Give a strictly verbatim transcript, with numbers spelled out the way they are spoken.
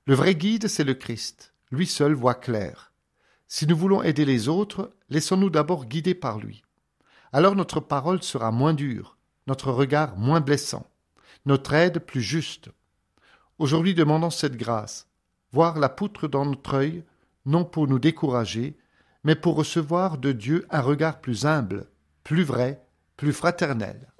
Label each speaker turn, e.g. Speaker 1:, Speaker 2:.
Speaker 1: Le vrai guide, c'est le Christ. Lui seul voit clair. Si nous voulons aider les autres, laissons-nous d'abord guider par lui. Alors notre parole sera moins dure, notre regard moins blessant, notre aide plus juste. Aujourd'hui, demandons cette grâce, voir la poutre dans notre œil, non pour nous décourager, mais pour recevoir de Dieu un regard plus humble, plus vrai, plus fraternel.